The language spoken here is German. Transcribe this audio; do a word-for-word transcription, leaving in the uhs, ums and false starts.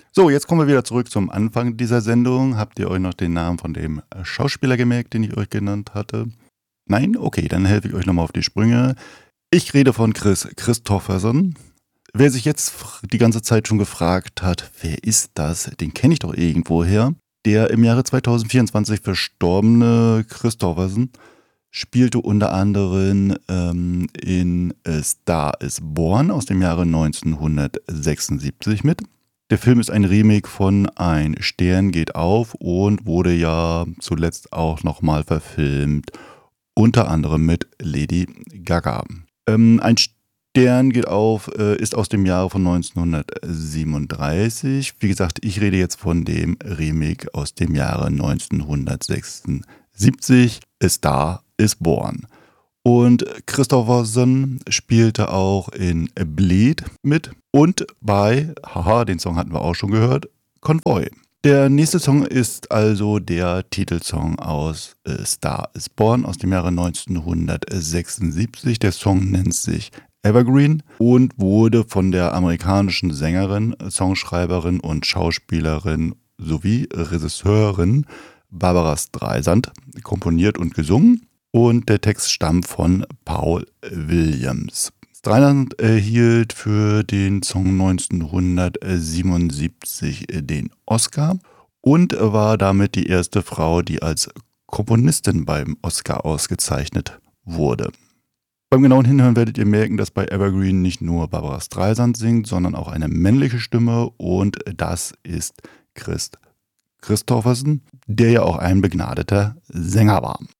So, jetzt kommen wir wieder zurück zum Anfang dieser Sendung. Habt ihr euch noch den Namen von dem äh, Schauspieler gemerkt, den ich euch genannt hatte? Nein? Okay, dann helfe ich euch nochmal auf die Sprünge. Ich rede von Kris Kristofferson. Wer sich jetzt f- die ganze Zeit schon gefragt hat, wer ist das? Den kenne ich doch irgendwoher. Der im Jahre zweitausendvierundzwanzig verstorbene Kristofferson spielte unter anderem ähm, in A Star is Born aus dem Jahre neunzehnhundertsechsundsiebzig mit. Der Film ist ein Remake von Ein Stern geht auf und wurde ja zuletzt auch nochmal verfilmt, unter anderem mit Lady Gaga. Ähm, Ein Stern geht auf äh, ist aus dem Jahre von neunzehnhundertsiebenunddreißig. Wie gesagt, ich rede jetzt von dem Remake aus dem Jahre neunzehnhundertsechsundsiebzig, A Star is Born. Und Kristofferson spielte auch in Bleed mit und bei, haha, den Song hatten wir auch schon gehört, Konvoi. Der nächste Song ist also der Titelsong aus A Star is Born aus dem Jahre neunzehnhundertsechsundsiebzig. Der Song nennt sich Evergreen und wurde von der amerikanischen Sängerin, Songschreiberin und Schauspielerin sowie Regisseurin Barbra Streisand komponiert und gesungen. Und der Text stammt von Paul Williams. Streisand erhielt für den Song neunzehnhundertsiebenundsiebzig den Oscar und war damit die erste Frau, die als Komponistin beim Oscar ausgezeichnet wurde. Beim genauen Hinhören werdet ihr merken, dass bei Evergreen nicht nur Barbra Streisand singt, sondern auch eine männliche Stimme und das ist Kris Kristofferson, der ja auch ein begnadeter Sänger war.